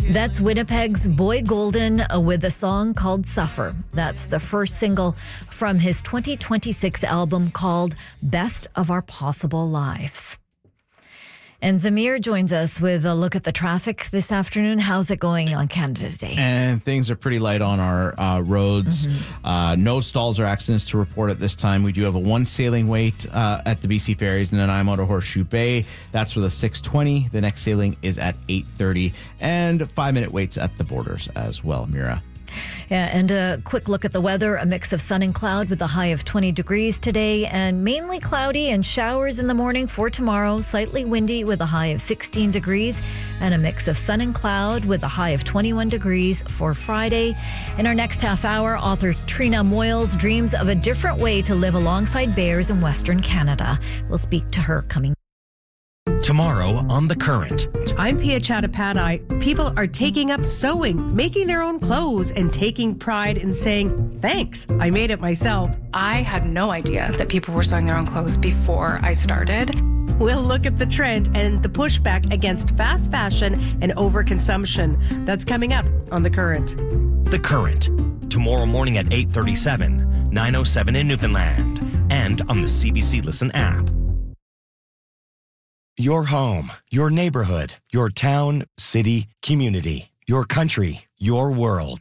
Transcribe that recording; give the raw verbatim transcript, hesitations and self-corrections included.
That's Winnipeg's Boy Golden with a song called Suffer. That's the first single from his twenty twenty-six album called Best of Our Possible Lives. And Zamir joins us with a look at the traffic this afternoon. How's it going on Canada Day? And things are pretty light on our uh, roads. Mm-hmm. Uh, no stalls or accidents to report at this time. We do have a one sailing wait uh, at the B C Ferries and Nanaimo to Horseshoe Bay. That's for the six twenty. The next sailing is at eight thirty. And five-minute waits at the borders as well, Mira. Yeah, and a quick look at the weather. A mix of sun and cloud with a high of twenty degrees today, and mainly cloudy and showers in the morning for tomorrow. Slightly windy with a high of sixteen degrees, and a mix of sun and cloud with a high of twenty-one degrees for Friday. In our next half hour, author Trina Moyles dreams of a different way to live alongside bears in Western Canada. We'll speak to her coming tomorrow on The Current. I'm Pia Chattopadhyay. People are taking up sewing, making their own clothes, and taking pride in saying, thanks, I made it myself. I had no idea that people were sewing their own clothes before I started. We'll look at the trend and the pushback against fast fashion and overconsumption. That's coming up on The Current. The Current, tomorrow morning at eight thirty-seven, nine oh seven in Newfoundland, and on the C B C Listen app. Your home, your neighborhood, your town, city, community, your country, your world.